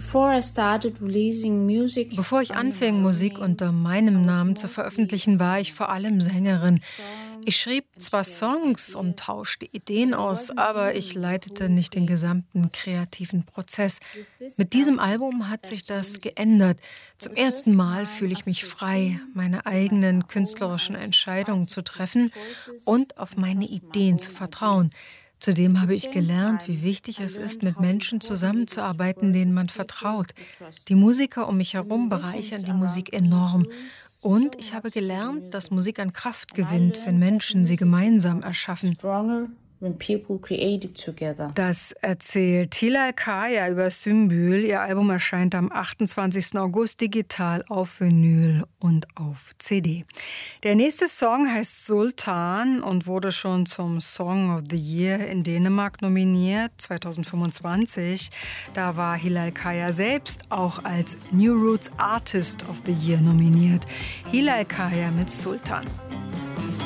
Bevor ich anfing, Musik unter meinem Namen zu veröffentlichen, war ich vor allem Sängerin. Ich schrieb zwar Songs und tauschte Ideen aus, aber ich leitete nicht den gesamten kreativen Prozess. Mit diesem Album hat sich das geändert. Zum ersten Mal fühle ich mich frei, meine eigenen künstlerischen Entscheidungen zu treffen und auf meine Ideen zu vertrauen. Zudem habe ich gelernt, wie wichtig es ist, mit Menschen zusammenzuarbeiten, denen man vertraut. Die Musiker um mich herum bereichern die Musik enorm. Und ich habe gelernt, dass Musik an Kraft gewinnt, wenn Menschen sie gemeinsam erschaffen. Das erzählt Hilal Kaya über Sümbül. Ihr Album erscheint am 28. August digital auf Vinyl und auf CD. Der nächste Song heißt Sultan und wurde schon zum Song of the Year in Dänemark nominiert, 2025. Da war Hilal Kaya selbst auch als New Roots Artist of the Year nominiert. Hilal Kaya mit Sultan.